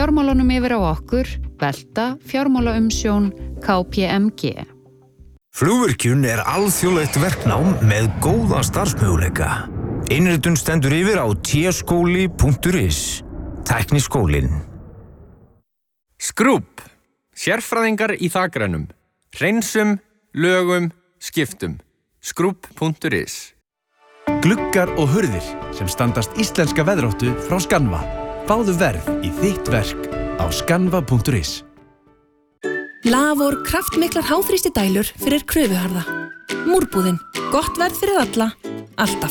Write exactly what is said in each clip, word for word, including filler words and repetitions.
fjármálunum yfir á okkur, Velta, fjármálaumsjón, K P M G. Flugvirkjun er alþjóðlegt verknám með góða starfsmöguleika. Innritun stendur yfir á t skóli punktur is. Tækniskólinn. Skrúbb. Sérfræðingar í þakrænum. Hreinsum, lögum, skiptum. Skrúbb punktur is. Gluggar og hurðir sem standast íslenska veðráttu frá Skanva. Fáðu verð í þitt verk á skanva punktur is. Lavor kraftmiklar háþrýsti dælur fyrir kröfuharða. Múrbúðin. Gott verð fyrir alla. Alltaf.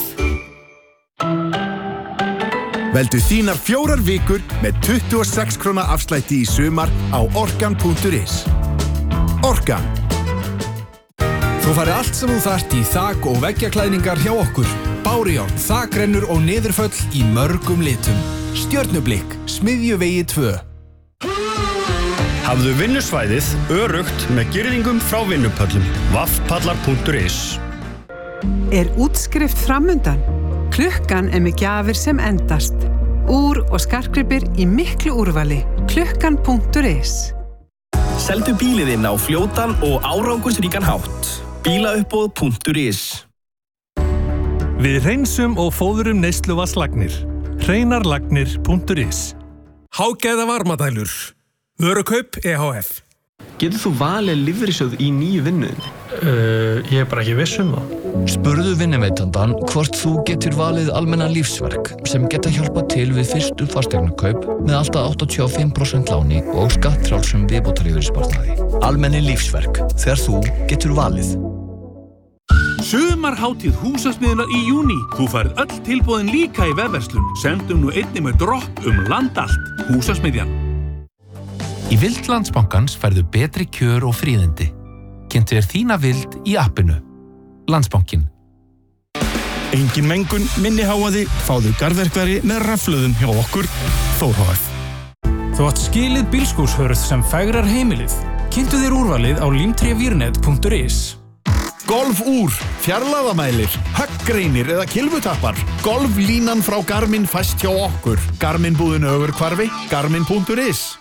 Veldu þínar fjórar vikur með tuttugu og sex króna afslætti í sumar á orkan punktur is. Orkan. Þú fari allt sem þú þarft í þak- og veggjaklæðningar hjá okkur. Bárujárn, þakrennur og niðurföll í mörgum litum. Stjörnublikk, Smiðjuvegi tvö. Hafðu vinnusvæðið öruggt með girðingum frá vinnupöllum. vaffpallar punktur is. Er útskrift framundan? Klukkan er með gjafir sem endast. Úr og skartgripir í miklu úrvali. klukkan punktur is. Seldu bílið inn á fljótan og árangursríkan hátt. bílauppboð punktur is. Við hreinsum og fóðurum neysluvatnslagnir. hreinarlagnir punktur is. Hágæða varmadælur. Vörukaup E H F. Getur þú valið lífeyrissjóð í nýju vinnuðinni? Uh, ég er bara ekki viss um það. Spurðu vinnuveitandann hvort þú getur valið almenna lífsverk sem geta hjálpað til við fyrstu fasteignakaup með alltaf áttatíu og fimm prósent láni og skattfrjálsum viðbótarlífeyrissparnaði. Almenni lífsverk, þegar þú getur valið. Sumarhátíð húsasmiðjunnar í júní. Þú færð öll tilboðin líka í vefverslun. Sendum nú einnig með dropp um land allt. Húsasmiðjan. Í Vild Landsbankans færðu betri kjör og fríðindi. Kynntu þér þína Vild í appinu. Landsbankinn. Engin mengun, minni háaði, fáðu garðverkværi með rafhlöðum hjá okkur, Þór H F. Þú átt skilið bílskúrshörð sem fegrar heimilið. Kynntu þér úrvalið á limtrevírnet punktur is. Golfúr, fjarlægðamælir, höggreinir eða kylfutappar. Golflínan frá Garmin fæst hjá okkur. Garmin búðin Ögurhvarfi, garmin punktur is.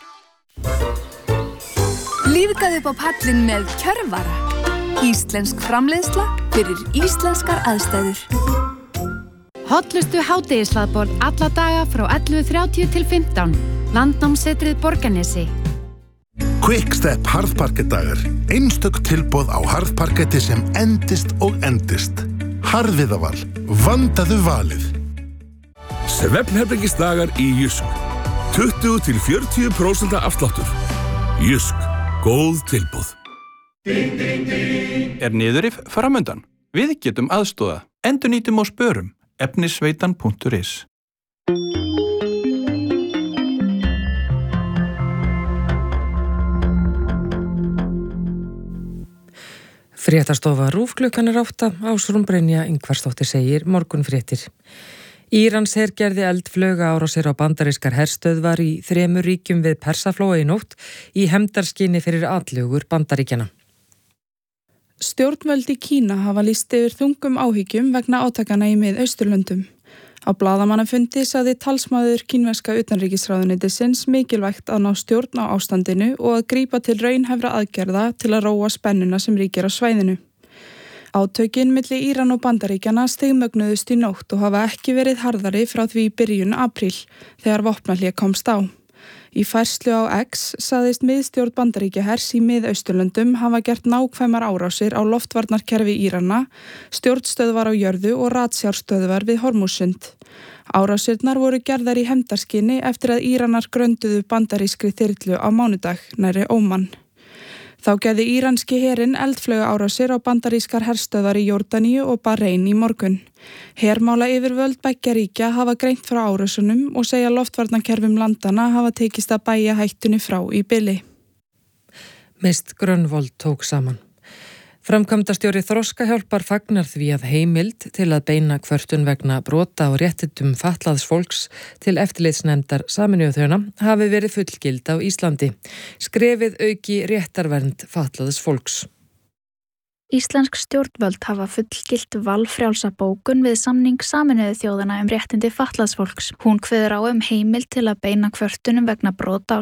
Lífgaðu upp á pallinn með Kjörvara. Íslensk framleiðsla fyrir íslenskar aðstæður. Hollustu hádegishlaðborð alla daga frá ellefu þrjátíu til fimmtán. Landnámssetrið Borgarnesi. Quickstep harðparkettdagar. Einstök tilboð á harðparketti sem endist og endist. Harðviðaval. Vandaðu valið. Svefnherbergisdagar í Jysk. tuttugu til fjörutíu prósent afsláttur. Jysk. Góð tilboð. Er niðurrif framundan? Við getum aðstoða. Endurnýtum og spörum. efnisveitan punktur is. Fréttastofa RÚV klukkan er átta. Ásrún Brynja Ingvarsdóttir segir morgunfréttir. Írans her gerði eldflauga árásir á bandarískar herstöðvar í þremur ríkjum við Persaflóa í nótt í hefndarskyni fyrir atlögur Bandaríkjanna. Stjórnvöld í Kína hafa lýst yfir þungum áhyggjum vegna átakana í Mið-Austurlöndum. Á blaðamannafundi sagði talsmaður kínverska utanríkisráðuneytisins mikilvægt að ná stjórn á ástandinu og að grípa til raunhæfra aðgerða til að róa spennuna sem ríkir á svæðinu. Átökin milli Íran og Bandaríkjanna stigmögnuðust í nótt og hafa ekki verið harðari frá því í byrjun apríl þegar vopnahlé komst á. Í færslu á X sagðist miðstjórn Bandaríkjahers í Mið-Austurlöndum hafa gert nákvæmar árásir á loftvarnarkerfi Írana, stjórnstöðvar á jörðu og ratsjárstöðvar við Hormússund. Árásirnar voru gerðar í hefndarskyni eftir að Íranar grönduðu bandarískri þyrlu á mánudag nærri Óman. Þá gerði íranski herinn eldflauga árásir á bandarískar herstöðvar í Jórdaníu og Bahrein í morgun. Hermála yfirvöld beggja ríkja hafa greint frá árásunum og segja loftvarnarkerfum landana hafa tekist að bægja hættunni frá í bili. Mist Grönvold tók saman. Framkvæmdastjóri Þroskahjálpar fagnar því að heimild til að beina kvörtun vegna brota og réttindum fatlaðs fólks til eftirlitsnefndar Sameinuðu þjóðanna hafi verið fullgild á Íslandi. Skrefið auki réttarvernd fatlaðs fólks. Íslensk stjórnvöld hafa fullgilt valfrjálsa bókun við samning Sameinuðu þjóðanna um réttindi fatlaðs fólks. Hún kveður á um heimild til að beina kvörtunum vegna brota á